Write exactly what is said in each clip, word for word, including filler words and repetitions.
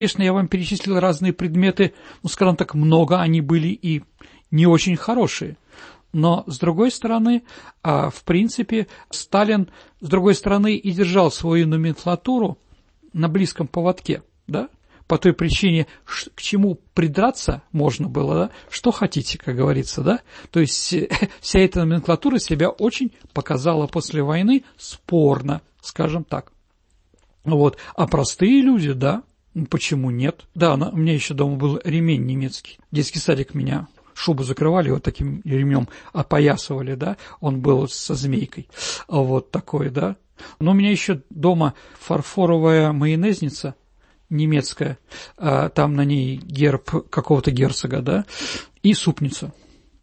Конечно, я вам перечислил разные предметы, ну, скажем так, много они были и не очень хорошие. Но, с другой стороны, в принципе, Сталин, с другой стороны, и держал свою номенклатуру на близком поводке, да, по той причине, к чему придраться можно было, да, что хотите, как говорится, да, то есть вся эта номенклатура себя очень показала после войны спорно, скажем так. Вот, а простые люди, да, почему нет? Да, у меня еще дома был ремень немецкий, детский садик меня, шубу закрывали, вот таким ремнем опоясывали, да, он был со змейкой, вот такой, да. Но у меня еще дома фарфоровая майонезница немецкая, там на ней герб какого-то герцога, да, и супница.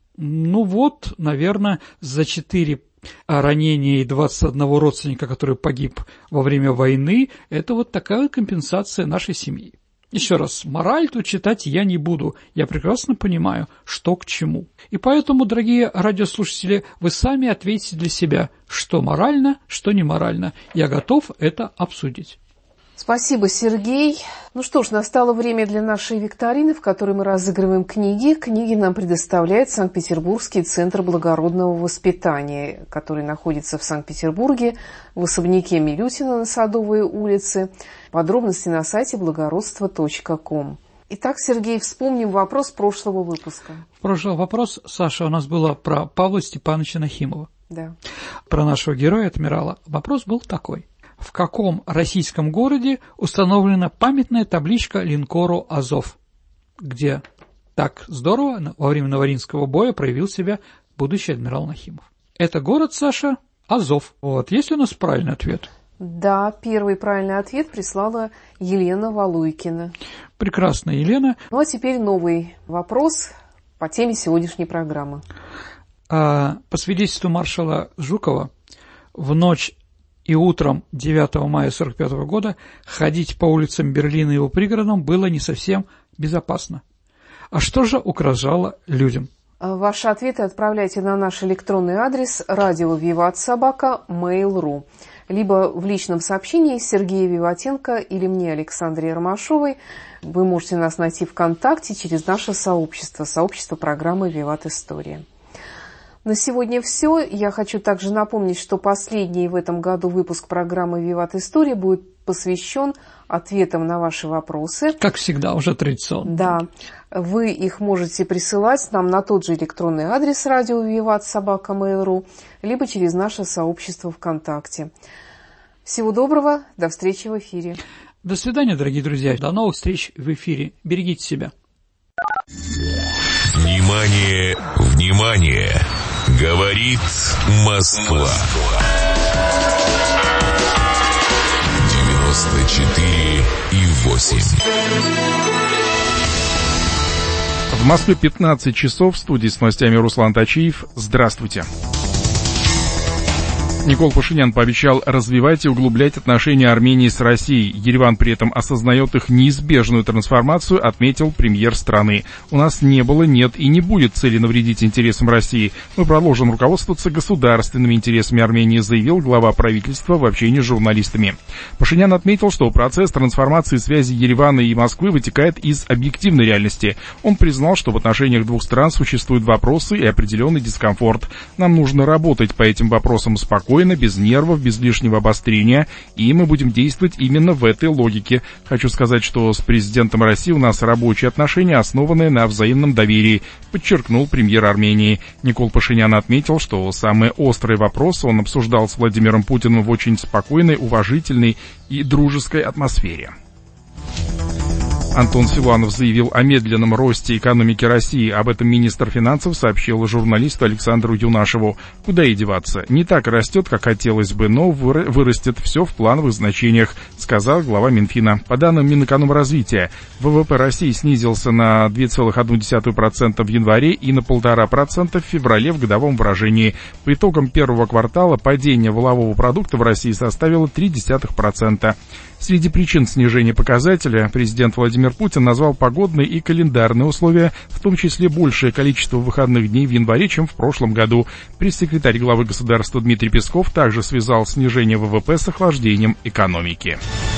Ну вот, наверное, за четыре ранения и двадцать одного родственника, который погиб во время войны, это вот такая компенсация нашей семьи. Еще раз, мораль тут читать я не буду, я прекрасно понимаю, что к чему. И поэтому, дорогие радиослушатели, вы сами ответите для себя, что морально, что не морально. Я готов это обсудить. Спасибо, Сергей. Ну что ж, настало время для нашей викторины, в которой мы разыгрываем книги. Книги нам предоставляет Санкт-Петербургский центр благородного воспитания, который находится в Санкт-Петербурге, в особняке Милютина на Садовой улице. Подробности на сайте благородство точка ком. Итак, Сергей, вспомним вопрос прошлого выпуска. Прошлый вопрос, Саша, у нас было про Павла Степановича Нахимова. Да. Про нашего героя, адмирала. Вопрос был такой. В каком российском городе установлена памятная табличка линкору «Азов», где так здорово во время Новоринского боя проявил себя будущий адмирал Нахимов? Это город, Саша, Азов. Вот. Есть ли у нас правильный ответ? Да, первый правильный ответ прислала Елена Валуйкина. Прекрасно, Елена. Ну а теперь новый вопрос по теме сегодняшней программы. А, по свидетельству маршала Жукова, в ночь и утром девятого мая сорок пятого года ходить по улицам Берлина и его пригородам было не совсем безопасно. А что же угрожало людям? Ваши ответы отправляйте на наш электронный адрес радио виват собака мейл точка ру, либо в личном сообщении Сергея Виватенко или мне, Александре Ромашовой. Вы можете нас найти ВКонтакте через наше сообщество, сообщество программы «Виват История». На сегодня все. Я хочу также напомнить, что последний в этом году выпуск программы «Виват История» будет посвящен ответам на ваши вопросы. Как всегда, уже традиционно. Да. Вы их можете присылать нам на тот же электронный адрес радио виват собака мейл точка ру, либо через наше сообщество ВКонтакте. Всего доброго. До встречи в эфире. До свидания, дорогие друзья. До новых встреч в эфире. Берегите себя. Внимание, внимание! Говорит Москва. девяносто четыре и восемь. В Москве пятнадцать часов. В студии с новостями Руслан Тачиев. Здравствуйте. Никол Пашинян пообещал развивать и углублять отношения Армении с Россией. Ереван при этом осознает их неизбежную трансформацию, отметил премьер страны. У нас не было, нет и не будет цели навредить интересам России. Мы продолжим руководствоваться государственными интересами Армении, заявил глава правительства в общении с журналистами. Пашинян отметил, что процесс трансформации связи Еревана и Москвы вытекает из объективной реальности. Он признал, что в отношениях двух стран существуют вопросы и определенный дискомфорт. Нам нужно работать по этим вопросам спокойно, без нервов, без лишнего обострения, и мы будем действовать именно в этой логике. Хочу сказать, что с президентом России у нас рабочие отношения, основанные на взаимном доверии, подчеркнул премьер Армении. Никол Пашинян отметил, что самые острые вопросы он обсуждал с Владимиром Путиным в очень спокойной, уважительной и дружеской атмосфере. Антон Силуанов заявил о медленном росте экономики России. Об этом министр финансов сообщил журналисту Александру Юнашеву. Куда и деваться? Не так растет, как хотелось бы, но вырастет все в плановых значениях, сказал глава Минфина. По данным Минэкономразвития, ВВП России снизился на две целых одну десятую процента в январе и на полтора целых пять десятых процента в феврале в годовом выражении. По итогам первого квартала падение валового продукта в России составило три десятых процента. Среди причин снижения показателя президент Владимир Путин назвал погодные и календарные условия, в том числе большее количество выходных дней в январе, чем в прошлом году. Пресс-секретарь главы государства Дмитрий Песков также связал снижение ВВП с охлаждением экономики.